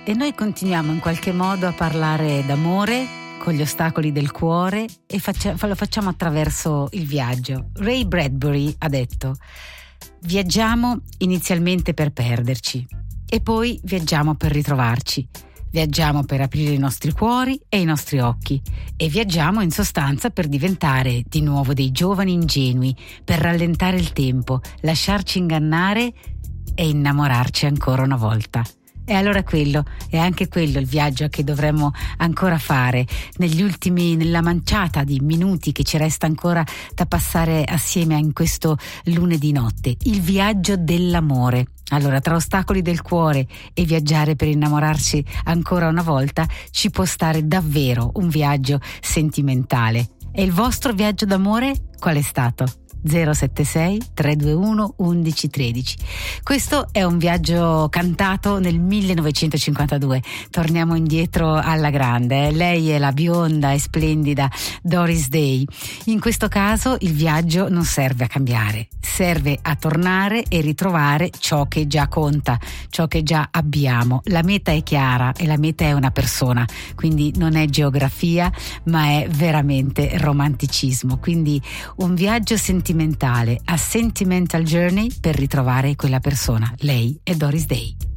e noi continuiamo in qualche modo a parlare d'amore con gli ostacoli del cuore e lo facciamo attraverso il viaggio. Ray Bradbury ha detto: viaggiamo inizialmente per perderci e poi viaggiamo per ritrovarci. Viaggiamo per aprire i nostri cuori e i nostri occhi e viaggiamo in sostanza per diventare di nuovo dei giovani ingenui, per rallentare il tempo, lasciarci ingannare e innamorarci ancora una volta. E allora è anche quello il viaggio che dovremmo ancora fare nella manciata di minuti che ci resta ancora da passare assieme in questo lunedì notte, il viaggio dell'amore. Allora, tra ostacoli del cuore e viaggiare per innamorarsi ancora una volta ci può stare davvero un viaggio sentimentale. E il vostro viaggio d'amore qual è stato? 076 321 1113. Questo è un viaggio cantato nel 1952. Torniamo indietro alla grande. Lei è la bionda e splendida Doris Day. In questo caso il viaggio non serve a cambiare, serve a tornare e ritrovare ciò che già conta, ciò che già abbiamo. La meta è chiara e la meta è una persona, quindi non è geografia ma è veramente romanticismo. Quindi un viaggio sentimentale, a sentimental journey per ritrovare quella persona. Lei è Doris Day.